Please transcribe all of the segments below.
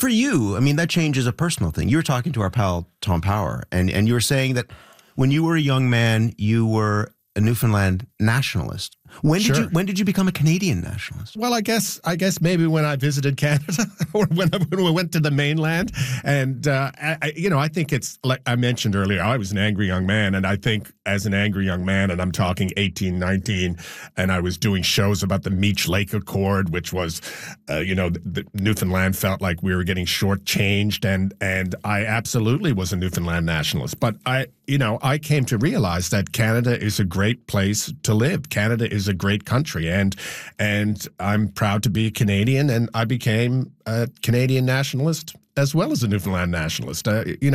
for you, I mean, that change is a personal thing. You were talking to our pal, Tom Power, and you were saying that when you were a young man, you were a Newfoundland nationalist. When did you become a Canadian nationalist? Well, I guess maybe when I visited Canada or when I went to the mainland. And, I think it's like I mentioned earlier, I was an angry young man. And I think as an angry young man, and I'm talking 18, 19, and I was doing shows about the Meech Lake Accord, which was, the Newfoundland felt like we were getting shortchanged. And I absolutely was a Newfoundland nationalist. But I came to realize that Canada is a great place to live. Canada is a great country, and I'm proud to be Canadian, and I became a Canadian nationalist as well as a Newfoundland nationalist.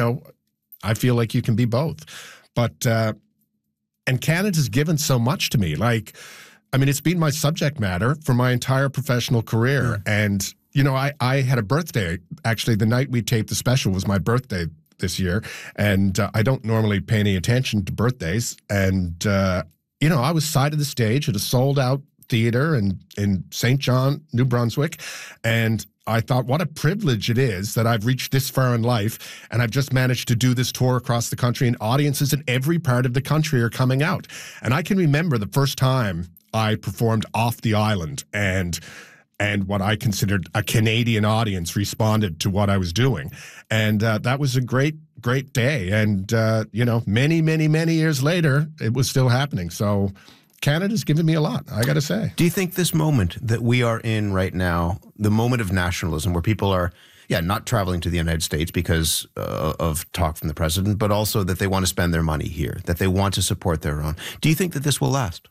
I feel like you can be both. But and Canada's given so much to me. Like, I mean, it's been my subject matter for my entire professional career. And, I had a birthday. Actually, the night we taped the special was my birthday this year, and I don't normally pay any attention to birthdays. And I was side of the stage at a sold-out theater in St. John, New Brunswick, and I thought, what a privilege it is that I've reached this far in life, and I've just managed to do this tour across the country, and audiences in every part of the country are coming out. And I can remember the first time I performed off the island, and what I considered a Canadian audience responded to what I was doing. And that was a great day. And, many, many, many years later, it was still happening. So Canada's given me a lot, I got to say. Do you think this moment that we are in right now, the moment of nationalism where people are, not traveling to the United States because of talk from the president, but also that they want to spend their money here, that they want to support their own. Do you think that this will last?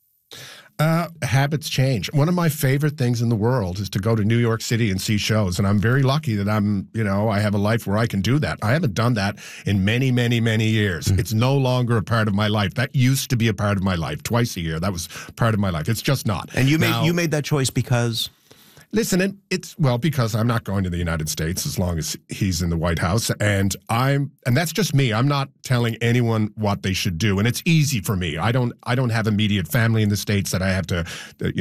Habits change. One of my favorite things in the world is to go to New York City and see shows. And I'm very lucky that I have a life where I can do that. I haven't done that in many, many, many years. It's no longer a part of my life. That used to be a part of my life. Twice a year, that was part of my life. It's just not. And you made that choice because? Listen, because I'm not going to the United States as long as he's in the White House, and that's just me. I'm not telling anyone what they should do, and it's easy for me. I don't have immediate family in the States that I have to,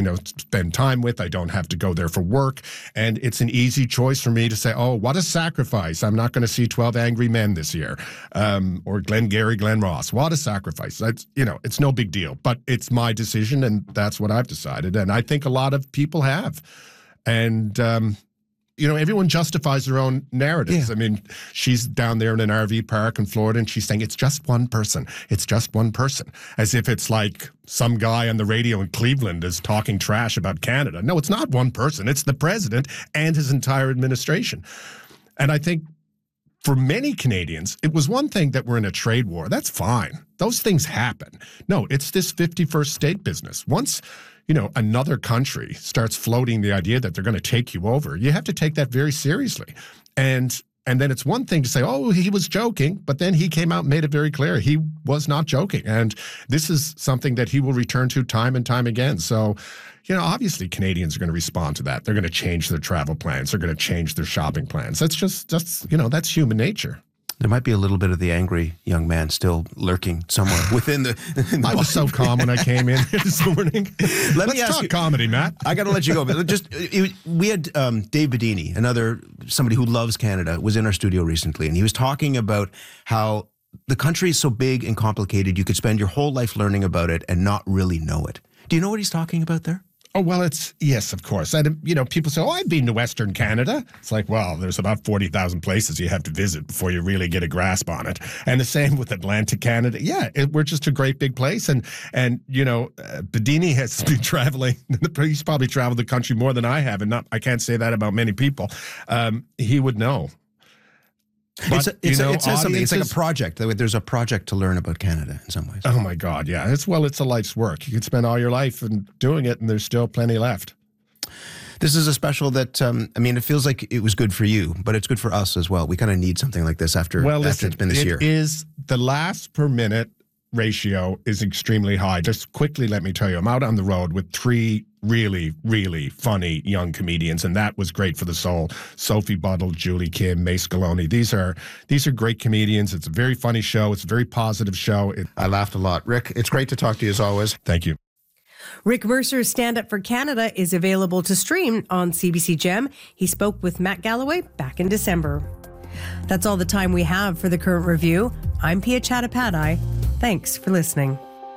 spend time with. I don't have to go there for work, and it's an easy choice for me to say, oh, what a sacrifice. I'm not going to see 12 Angry Men this year, or Glen Ross. What a sacrifice. That's, it's no big deal, but it's my decision, and that's what I've decided, and I think a lot of people have. And, everyone justifies their own narratives. Yeah. I mean, she's down there in an RV park in Florida, and she's saying, it's just one person. It's just one person. As if it's like some guy on the radio in Cleveland is talking trash about Canada. No, it's not one person. It's the president and his entire administration. And I think for many Canadians, it was one thing that we're in a trade war. That's fine. Those things happen. No, it's this 51st state business. Once another country starts floating the idea that they're going to take you over, you have to take that very seriously. And then it's one thing to say, oh, he was joking, but then he came out and made it very clear he was not joking. And this is something that he will return to time and time again. So, obviously Canadians are going to respond to that. They're going to change their travel plans. They're going to change their shopping plans. That's human nature. There might be a little bit of the angry young man still lurking somewhere within the I was so calm when I came in this morning. Let's talk comedy, Matt. I got to let you go. But we had Dave Bedini, somebody who loves Canada, was in our studio recently, and he was talking about how the country is so big and complicated, you could spend your whole life learning about it and not really know it. Do you know what he's talking about there? Oh, well, yes, of course. People say, oh, I've been to Western Canada. It's like, well, there's about 40,000 places you have to visit before you really get a grasp on it. And the same with Atlantic Canada. Yeah, we're just a great big place. And Bedini has been traveling. He's probably traveled the country more than I have. And I can't say that about many people. He would know. But, it says something. It's like a project. There's a project to learn about Canada in some ways. Oh, my God, yeah. It's a life's work. You could spend all your life doing it, and there's still plenty left. This is a special that, it feels like it was good for you, but it's good for us as well. We kind of need something like this after it's been this year. It is the laughs per minute ratio is extremely high. Just quickly, let me tell you, I'm out on the road with 3 really, really funny young comedians, and that was great for the soul. Sophie Buttle, Julie Kim, Mace Scaloni. These are great comedians. It's a very funny show. It's a very positive show. I laughed a lot. Rick, it's great to talk to you as always. Thank you. Rick Mercer's Stand Up for Canada is available to stream on CBC Gem. He spoke with Matt Galloway back in December. That's all the time we have for the Current Review. I'm Pia Chattopadhyay. Thanks for listening.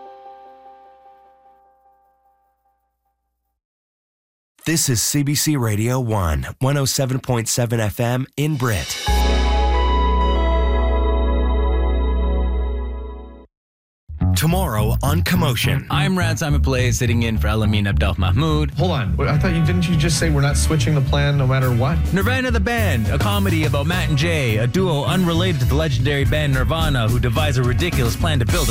This is CBC Radio 1, 107.7 FM in Brit. Tomorrow on Commotion. I'm Rad Simon Play, sitting in for Elamin Abdel Mahmoud. Hold on. I thought didn't you just say we're not switching the plan no matter what? Nirvana the Band, a comedy about Matt and Jay, a duo unrelated to the legendary band Nirvana who devise a ridiculous plan to build a